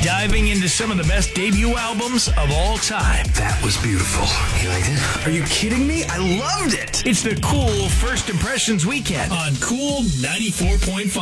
Diving into some of the best debut albums of all time. That was beautiful. You liked it? Are you kidding me? I loved it. It's the Cool First Impressions Weekend on Cool 94.5.